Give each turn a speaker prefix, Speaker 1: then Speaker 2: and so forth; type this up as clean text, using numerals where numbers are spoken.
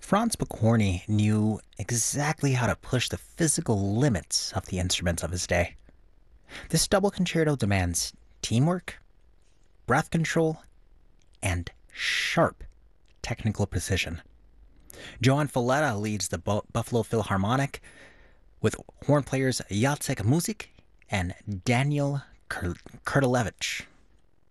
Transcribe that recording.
Speaker 1: Franz Pokorny knew exactly how to push the physical limits of the instruments of his day. This double concerto demands teamwork, breath control, and sharp technical precision. Johann Falletta leads the Buffalo Philharmonic with horn players Jacek Musik and Daniel Kurtilevich.